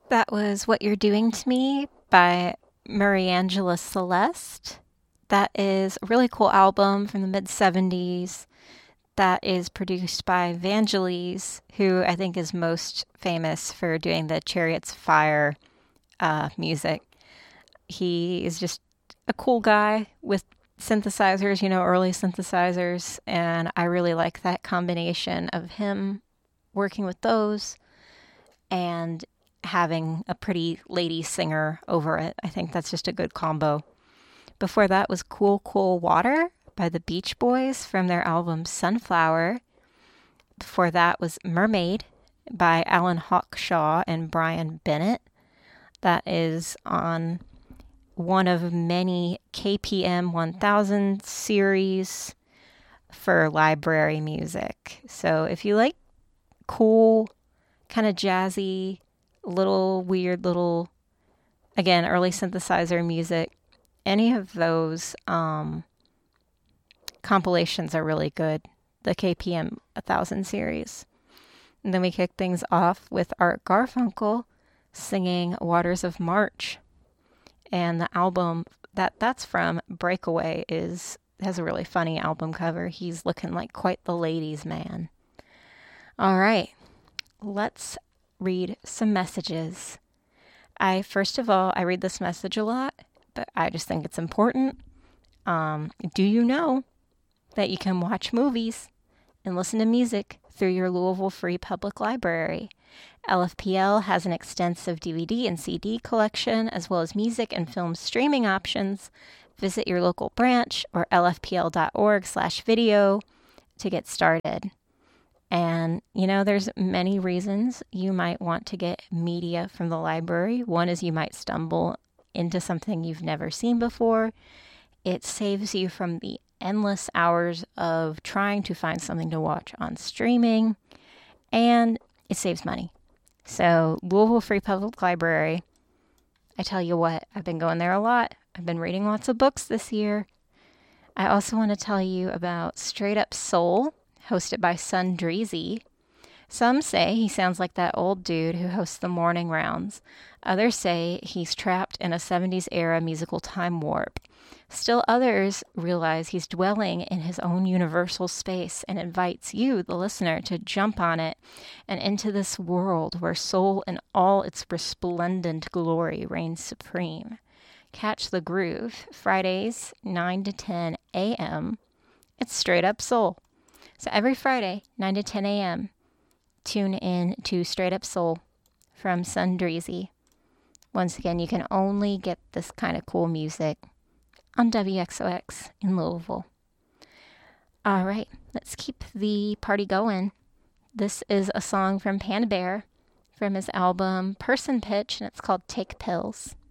That was What You're Doing to Me by Mariangela Celeste. That is a really cool album from the mid 70s that is produced by Vangelis, who I think is most famous for doing the Chariots of Fire music. He is just a cool guy with synthesizers, early synthesizers, and I really like that combination of him working with those and having a pretty lady singer over it. I think that's just a good combo. Before that was Cool Cool Water by the Beach Boys from their album Sunflower. Before that was Mermaid by Alan Hawkshaw and Brian Bennett. That is on one of many KPM 1000 series for library music. So if you like cool, kind of jazzy, little weird little, again, early synthesizer music, any of those compilations are really good. The KPM 1000 series. And then we kick things off with Art Garfunkel singing Waters of March. And the album that's from Breakaway has a really funny album cover. He's looking like quite the ladies' man. All right, let's read some messages. First of all, I read this message a lot, but I just think it's important. Do you know that you can watch movies and listen to music through your Louisville Free Public Library? LFPL has an extensive DVD and CD collection, as well as music and film streaming options. Visit your local branch or lfpl.org/video to get started. And, there's many reasons you might want to get media from the library. One is you might stumble into something you've never seen before. It saves you from the endless hours of trying to find something to watch on streaming, and it saves money. So, Louisville Free Public Library, I tell you what, I've been going there a lot. I've been reading lots of books this year. I also want to tell you about Straight Up Soul, hosted by Sun Dreezy. Some say he sounds like that old dude who hosts the morning rounds. Others say he's trapped in a 70s era musical time warp. Still others realize he's dwelling in his own universal space and invites you, the listener, to jump on it and into this world where soul in all its resplendent glory reigns supreme. Catch the groove, Fridays, 9 to 10 a.m. It's Straight Up Soul. So every Friday, 9 to 10 a.m., tune in to Straight Up Soul from Sun Dreezy. Once again, you can only get this kind of cool music on WXOX in Louisville. All right, let's keep the party going. This is a song from Panda Bear from his album Person Pitch, and it's called Take Pills.